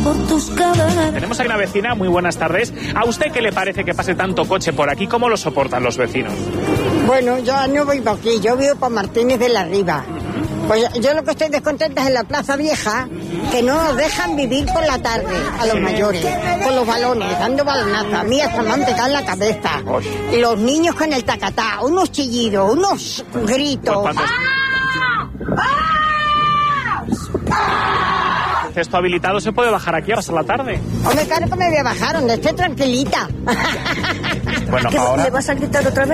Tenemos aquí una vecina, muy buenas tardes. ¿A usted qué le parece que pase tanto coche por aquí? ¿Cómo lo soportan los vecinos? Bueno, yo no vivo aquí, yo vivo por Martínez de la Riva. Pues yo lo que estoy descontenta es en la Plaza Vieja, que no nos dejan vivir por la tarde a los mayores, con los balones, dando balonazos. A mí hasta me han pegado en la cabeza. Y los niños con el tacatá, unos chillidos, unos gritos. Esto habilitado se puede bajar aquí hasta la tarde. Hombre, claro que me voy a bajar, donde esté tranquilita. Bueno, ahora... ¿Le vas a gritar otra vez?